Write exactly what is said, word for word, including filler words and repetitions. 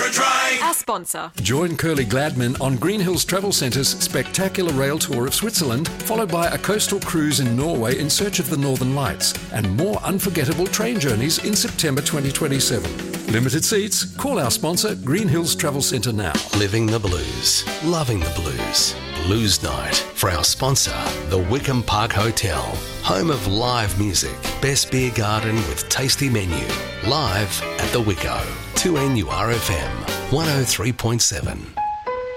Extra dry. Our sponsor. Join Curly Gladman on Green Hills Travel Centre's spectacular rail tour of Switzerland, followed by a coastal cruise in Norway in search of the Northern Lights, and more unforgettable train journeys in September twenty twenty-seven. Limited seats. Call our sponsor, Green Hills Travel Centre now. Living the blues, loving the blues. Blues Night for our sponsor, the Wickham Park Hotel, home of live music, best beer garden with tasty menu. Live at the Wicko, two N U R F M, one oh three point seven.